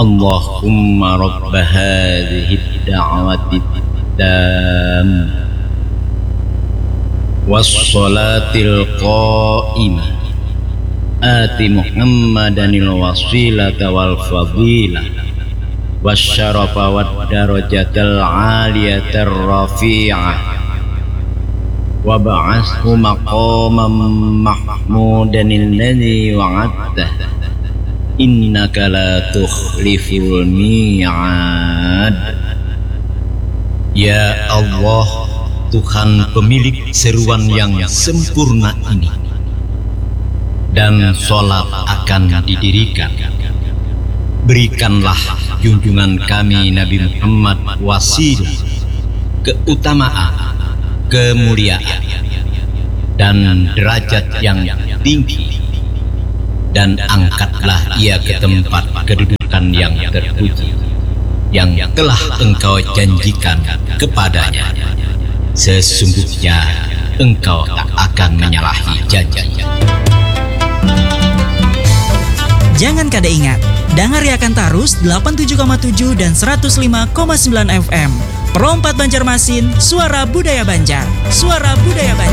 Allahumma rabb hadhihi ad-da'wati at-tammah was-salatil qa'imah ati Muhammadanil wasilata wal fadilah wasyarafa wad darajatal 'aliyatar rafi'ah wa ba'athu maqaman mahmudanil ladzi wa'adta innaka la tukhliful mi'ad. Ya Allah, Tuhan pemilik seruan yang sempurna ini, dan sholat akan didirikan. Berikanlah junjungan kami Nabi Muhammad wasilah, keutamaan, kemuliaan, dan derajat yang tinggi, dan angkatlah ia ke tempat kedudukan yang terpuji yang telah Engkau janjikan kepadanya. Sesungguhnya Engkau tak akan menyalahi janji. Jangan kada ingat, dengarkan terus 87,7 dan 105,9 FM. Pro 4 Banjarmasin, suara budaya Banjar. Suara budaya Banjar.